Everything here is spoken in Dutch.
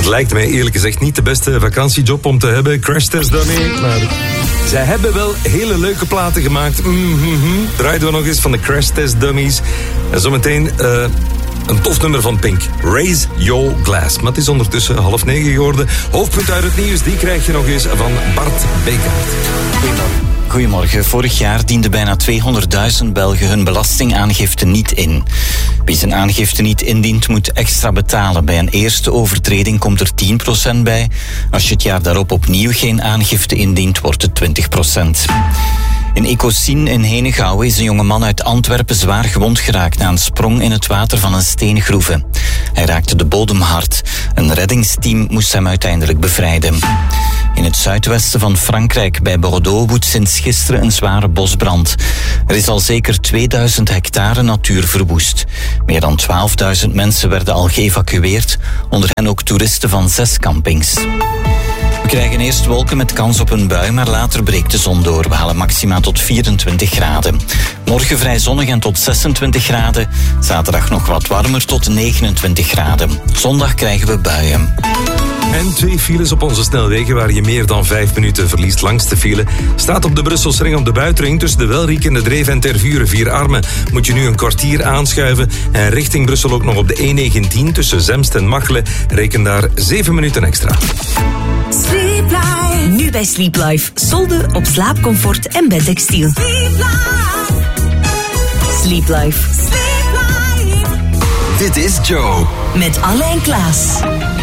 Het lijkt mij eerlijk gezegd niet de beste vakantiejob om te hebben. Crash Test Dummy. Maar zij hebben wel hele leuke platen gemaakt. Draaiden we nog eens van de Crash Test Dummies. En zometeen een tof nummer van Pink. Raise Your Glass. Maar het is ondertussen 8:30 geworden. Hoofdpunt uit het nieuws, die krijg je nog eens van Bart Bekaert. Goedemorgen. Vorig jaar dienden bijna 200.000 Belgen hun belastingaangifte niet in. Wie zijn aangifte niet indient, moet extra betalen. Bij een eerste overtreding komt er 10% bij. Als je het jaar daarop opnieuw geen aangifte indient, wordt het 20%. In Ecosien in Henegouwen is een jongeman uit Antwerpen zwaar gewond geraakt na een sprong in het water van een steengroeve. Hij raakte de bodem hard. Een reddingsteam moest hem uiteindelijk bevrijden. In het zuidwesten van Frankrijk bij Bordeaux woedt sinds gisteren een zware bosbrand. Er is al zeker 2000 hectare natuur verwoest. Meer dan 12.000 mensen werden al geëvacueerd, onder hen ook toeristen van 6 campings. We krijgen eerst wolken met kans op een bui, maar later breekt de zon door. We halen maxima tot 24 graden. Morgen vrij zonnig en tot 26 graden. Zaterdag nog wat warmer tot 29 graden. Zondag krijgen we buien. En 2 files op onze snelwegen waar je meer dan 5 minuten verliest. Langste file staat op de Brusselsring op de buitenring tussen de Welriek en de Dreef en Tervuren 4 Armen. Moet je nu een kwartier aanschuiven. En richting Brussel ook nog op de E19 tussen Zemst en Machelen. Reken daar 7 minuten extra. Sleep Life. Nu bij Sleep Life. Solden op slaapcomfort en bedtextiel. Sleep Life. Sleep Life. Sleep Life. Dit is Joe. Met Alle en Klaas.